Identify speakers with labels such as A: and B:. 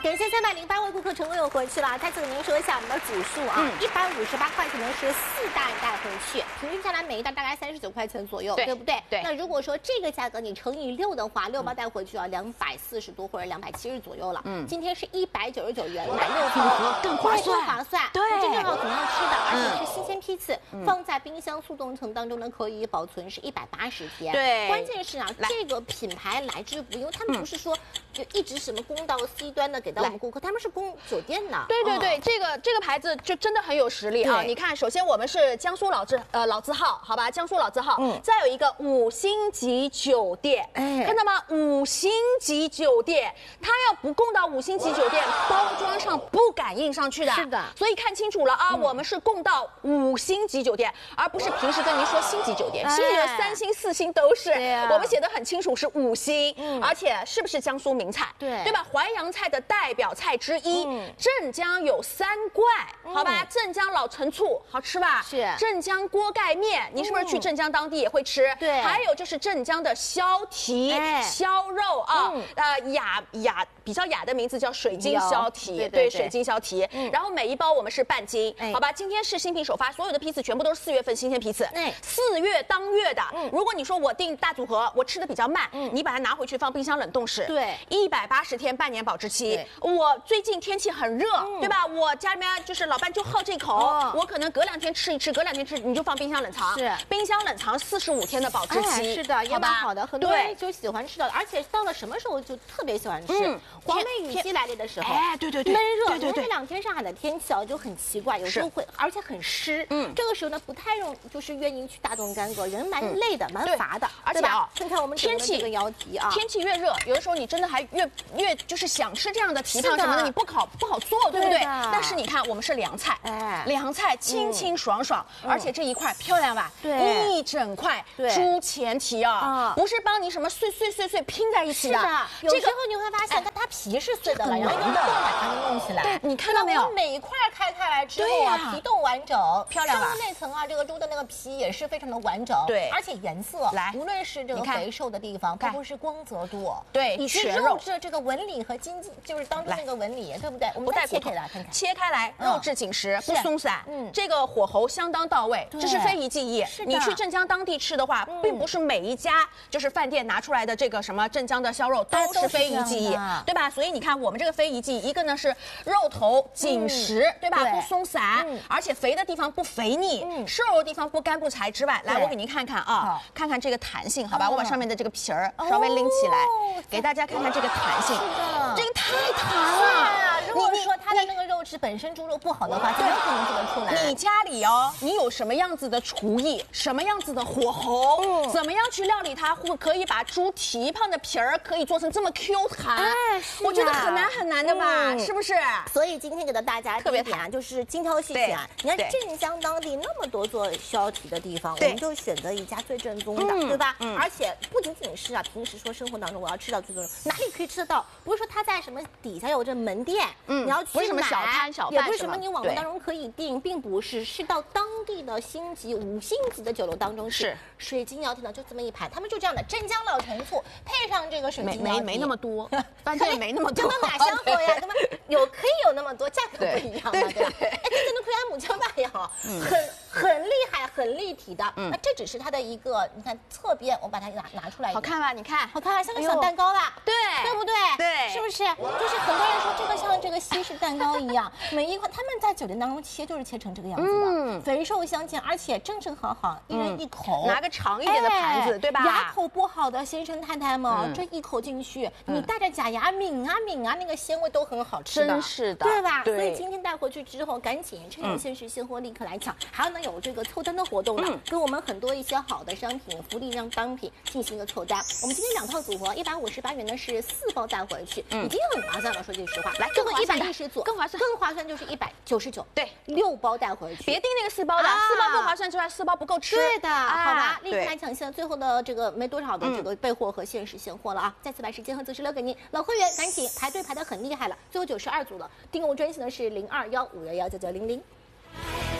A: 感谢308位顾客成功有回去了。再次跟您说一下我们的组数啊，158块钱呢是4袋带回去，平均下来每一袋大概39块钱左右，对不对？对。那如果说这个价格你乘以6的话，6包带回去要240多或者270左右了。今天是199元买6包，更划算。对，真正要怎么样吃的，而且是新鲜批次，放在冰箱速冻层当中呢，可以保存是180天。对，关键是啊，这个品牌来之不易，因为他们不是说就一直什么供到 C 端的给到我们顾客，他们是供酒店的。
B: 对，这个牌子就真的很有实力啊！你看，首先我们是江苏老字号，好吧，江苏老字号，再有一个5星级酒店，看到吗？5星级酒店，它要不供到5星级酒店，包装上不敢印上去的。是的，所以看清楚了啊，我们是供到5星级酒店，而不是平时跟您说星级酒店，星级的3星、4星都是，我们写的很清楚是5星，而且是不是江苏名菜？对吧？淮扬菜的代表菜之一，镇江有3怪，好吧？镇江老陈醋好吃吧？是。镇江锅盖面，你是不是去镇江当地也会吃？对。还有就是镇江的肖蹄、肖肉啊，比较雅的名字叫水晶肖蹄，对，水晶肖蹄。然后每一包我们是半斤，好吧？今天是新品首发，所有的批次全部都是4月份新鲜批次，4月当月的。如果你说我订大组合，我吃的比较慢，你把它拿回去放冰箱冷冻室，对，180天半年保质期。我最近天气很热，对吧？我家里面就是老伴就好这口，我可能隔2天吃一吃，隔2天吃，你就放冰箱冷藏，是冰箱冷藏45天的保质期，是的，也蛮好的。很多人就喜欢吃的，而且到了什么时候就特别喜欢吃。黄梅雨季来临的时候，对，闷热，因为这2天上海的天气啊就很奇怪，有时候会而且很湿，这个时候呢不太就是愿意去大动干戈，人蛮累的，蛮乏的，而且啊，看我们天气这个腰蹄啊，天气越热，有的时候你真的还越就是想吃这样的蹄膀什么的，你不好做，对不对？但是你看我们是凉菜，凉菜清清爽爽，而且这一块漂亮吧？对，一整块猪前蹄啊，不是帮你什么碎拼在一起的。有时候你会发现它皮是碎的了，然后用冻把它弄起来。对，你看到没有？每一块开来之后啊，皮冻完整，漂亮吧？上面那层啊，这个猪的那个皮也是非常的完整，对，而且颜色，无论是这个肥瘦的地方，包括是光泽度，对，以及肉质这个纹理和筋，就是当中那个纹理，对不对？我们再切开来看看，切开来，肉质紧实，不松散，这个火候相当到位，这是非遗技艺。你去镇江当地吃的话，并不是每一家就是饭店拿出来的这个什么镇江的烧肉都是非遗技艺，对吧？所以你看我们这个非遗技艺，一个呢是肉头紧实，对吧？不松散，而且肥的地方不肥腻，瘦的地方不干不柴之外，来我给您看看啊，看看这个弹性，好吧？我把上面的这个皮儿稍微拎起来，给大家看看这个弹性，这个太弹了。如果说它的那个肉质本身猪肉不好的话，怎么可能做得出来？你家里哦，你有什么样子的厨艺，什么样子的火候，怎么样去料理它，可以把猪蹄膀的皮儿可以做成这么 Q 弹？我觉得很难的吧，是不是？所以今天给到大家特别点啊，就是精挑细选。你看镇江当地那么多做削蹄的地方，我们就选择一家最正宗的，对吧？而且不仅仅是啊，平时说生活当中我要吃到最正宗，哪里可以吃得到？不是说它在什么底下有这门店，你要去买，不是什么小摊小贩，也不是什么你网络当中可以订，并不是，是到当地的星级5星级的酒楼当中去，水晶腰蹄呢就这么一盘，他们就这样的镇江老陈醋配上这个水晶腰蹄，没那么多，饭店没那么多，根本哪相合呀？根本可以有那么多，价格不一样嘛，对吧？哎，这跟那奎安姆江大也好，很厉害，很立体的。那这只是它的一个，你看侧边，我把它拿出来，好看吧？你看，好看吧？像个小蛋糕啦，对不对？对，是不是？就是很多人说这个像这个西式蛋糕一样，每一块他们在酒店当中切就是切成这个样子的，肥瘦相间，而且正好，一人一口，拿个长一点的盘子，对吧？牙口不好的先生太太们，这一口进去，你带着假牙抿啊，那个鲜味都很好吃的，真是的，对吧？所以今天带回去之后，赶紧趁有限时现货立刻来抢，还有呢有这个凑单的活动了，跟我们很多一些好的商品、福利让单品进行一个凑单。我们今天2套组合158元呢是4包带回去，已经很划算了。说句实话，来最后110组更划算就是199，对，6包带回去，别订那个4包的，4包不划算之外，4包不够吃。对的，好吧，立刻来抢现在最后的这个没多少的这个备货和限时现货了啊！再次把时间和择时留给您，老会员赶紧排队排得很厉害了，最后92组了。订购专线呢是0215119900。